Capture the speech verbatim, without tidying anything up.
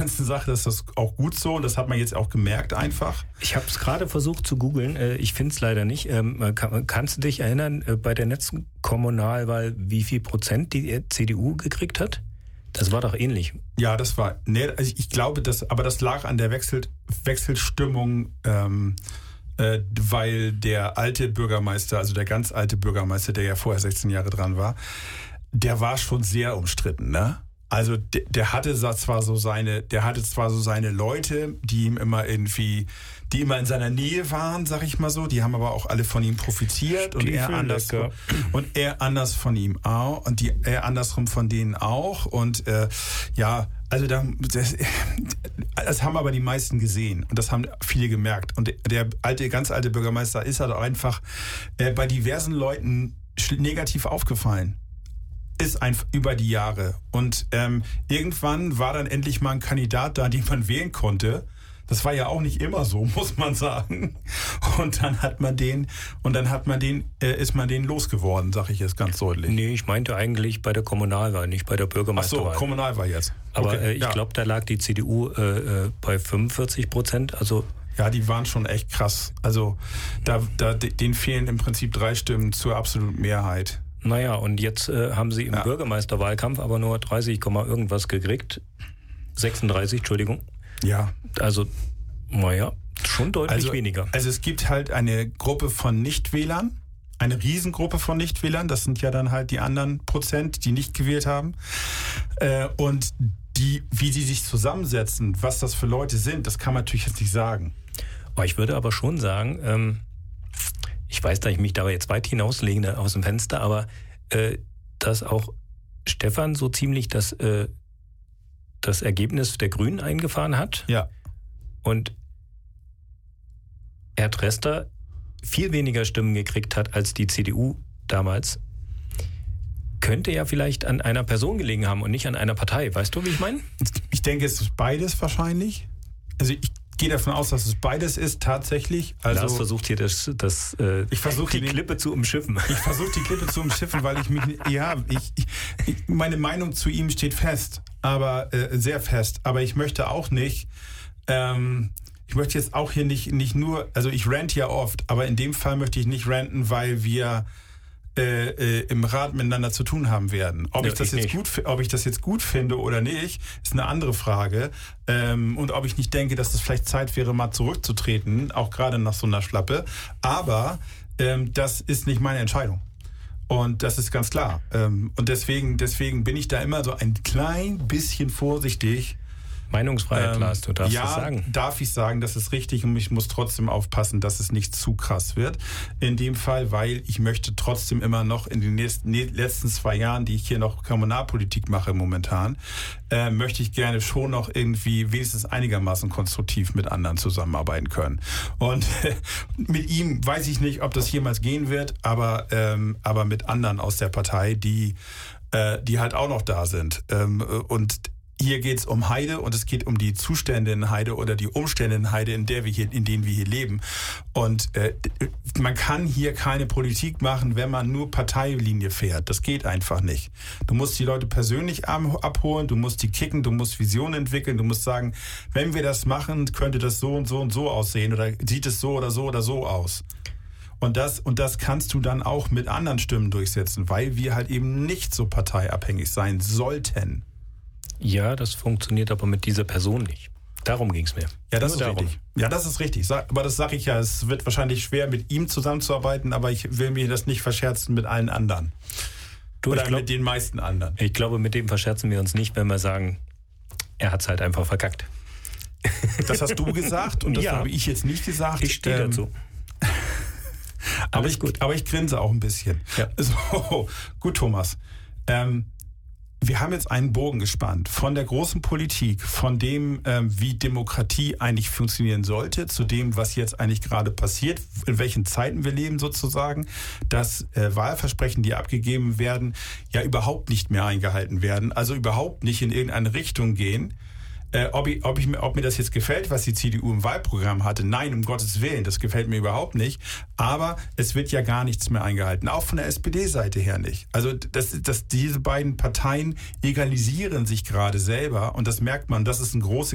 ganzen Sache ist das auch gut so und das hat man jetzt auch gemerkt einfach. Ich habe es gerade versucht zu googeln, ich finde es leider nicht. Kann, kannst du dich erinnern, bei der letzten Kommunalwahl, wie viel Prozent die C D U gekriegt hat? Das war doch ähnlich. Ja, das war, nee, also ich glaube, das, aber das lag an der Wechsel, Wechselstimmung, ähm, äh, weil der alte Bürgermeister, also der ganz alte Bürgermeister, der ja vorher sechzehn Jahre dran war, der war schon sehr umstritten, ne? Also der, der hatte zwar so seine, der hatte zwar so seine Leute, die ihm immer irgendwie, die immer in seiner Nähe waren, sag ich mal so, die haben aber auch alle von ihm profitiert und er anders und er anders von ihm auch und die er andersrum von denen auch und äh, ja, also da, das, das haben aber die meisten gesehen und das haben viele gemerkt und der alte, ganz alte Bürgermeister ist halt auch einfach äh, bei diversen Leuten negativ aufgefallen. Ist einfach über die Jahre. Und ähm, irgendwann war dann endlich mal ein Kandidat da, den man wählen konnte. Das war ja auch nicht immer so, muss man sagen. Und dann hat man den, und dann hat man den, äh, ist man den losgeworden, sage ich jetzt ganz deutlich. Nee, ich meinte eigentlich bei der Kommunalwahl, nicht bei der Bürgermeisterwahl. Ach so, Kommunalwahl jetzt. Aber okay, äh, ich ja. glaube, da lag die C D U äh, bei fünfundvierzig Prozent. Also ja, die waren schon echt krass. Also da, da, denen fehlen im Prinzip drei Stimmen zur absoluten Mehrheit. Naja, und jetzt äh, haben sie im ja. Bürgermeisterwahlkampf aber nur dreißig, irgendwas gekriegt. sechsunddreißig, Entschuldigung. Ja. Also, naja, schon deutlich also, weniger. Also es gibt halt eine Gruppe von Nichtwählern, eine Riesengruppe von Nichtwählern, das sind ja dann halt die anderen Prozent, die nicht gewählt haben. Äh, und die, wie die sich zusammensetzen, was das für Leute sind, das kann man natürlich jetzt nicht sagen. Ich würde aber schon sagen, ähm, ich weiß, dass ich mich da jetzt weit hinauslege aus dem Fenster, aber äh, dass auch Stefan so ziemlich das, äh, das Ergebnis der Grünen eingefahren hat. Ja. Und Herr Trester viel weniger Stimmen gekriegt hat als die C D U damals, könnte ja vielleicht an einer Person gelegen haben und nicht an einer Partei. Weißt du, wie ich meine? Ich denke, es ist beides wahrscheinlich. Also ich gehe davon aus, dass es beides ist, tatsächlich. Also Lars versucht hier das, das, äh, ich versuch die den, Klippe zu umschiffen. Ich versuche die Klippe zu umschiffen, weil ich mich, ja, ich, ich, meine Meinung zu ihm steht fest, aber äh, sehr fest. Aber ich möchte auch nicht, ähm, ich möchte jetzt auch hier nicht, nicht nur, also ich rant ja oft, aber in dem Fall möchte ich nicht ranten, weil wir Äh, äh, im Rat miteinander zu tun haben werden. Ob, ja, ich das ich jetzt gut, ob ich das jetzt gut finde oder nicht, ist eine andere Frage. Ähm, und ob ich nicht denke, dass es vielleicht Zeit wäre, mal zurückzutreten, auch gerade nach so einer Schlappe. Aber ähm, das ist nicht meine Entscheidung. Und das ist ganz klar. Ähm, und deswegen, deswegen bin ich da immer so ein klein bisschen vorsichtig. Meinungsfreiheit, ähm, Lars, du darfst ja, das sagen. Ja, darf ich sagen, das ist richtig und ich muss trotzdem aufpassen, dass es nicht zu krass wird. In dem Fall, weil ich möchte trotzdem immer noch in den nächsten, letzten zwei Jahren, die ich hier noch Kommunalpolitik mache momentan, äh, möchte ich gerne schon noch irgendwie wenigstens einigermaßen konstruktiv mit anderen zusammenarbeiten können. Und äh, mit ihm weiß ich nicht, ob das jemals gehen wird, aber, ähm, aber mit anderen aus der Partei, die, äh, die halt auch noch da sind. Ähm, und hier geht es um Heide und es geht um die Zustände in Heide oder die Umstände in Heide, in der wir hier, in denen wir hier leben. Und äh, man kann hier keine Politik machen, wenn man nur Parteilinie fährt. Das geht einfach nicht. Du musst die Leute persönlich abholen, du musst die kicken, du musst Visionen entwickeln, du musst sagen, wenn wir das machen, könnte das so und so und so aussehen oder sieht es so oder so oder so aus. Und das, und das kannst du dann auch mit anderen Stimmen durchsetzen, weil wir halt eben nicht so parteiabhängig sein sollten. Ja, das funktioniert aber mit dieser Person nicht. Darum ging es mir. Ja, das Nur ist darum. richtig. Ja, das ist richtig. Aber das sage ich ja, es wird wahrscheinlich schwer, mit ihm zusammenzuarbeiten, aber ich will mir das nicht verscherzen mit allen anderen. Du, Oder glaub, mit den meisten anderen. Ich glaube, mit dem verscherzen wir uns nicht, wenn wir sagen, er hat es halt einfach verkackt. Das hast du gesagt und das ja. habe ich jetzt nicht gesagt. Ich stehe ähm, dazu. aber, Alles ich, gut. aber ich grinse auch ein bisschen. Ja. So, gut, Thomas. Ähm, Wir haben jetzt einen Bogen gespannt von der großen Politik, von dem, ähm, wie Demokratie eigentlich funktionieren sollte, zu dem, was jetzt eigentlich gerade passiert, in welchen Zeiten wir leben sozusagen, dass äh, Wahlversprechen, die abgegeben werden, ja überhaupt nicht mehr eingehalten werden, also überhaupt nicht in irgendeine Richtung gehen. Äh, ob, ich, ob, ich, ob mir das jetzt gefällt, was die C D U im Wahlprogramm hatte, nein, um Gottes Willen, das gefällt mir überhaupt nicht. Aber es wird ja gar nichts mehr eingehalten, auch von der S P D-Seite her nicht. Also das, das, diese beiden Parteien egalisieren sich gerade selber und das merkt man, das ist eine große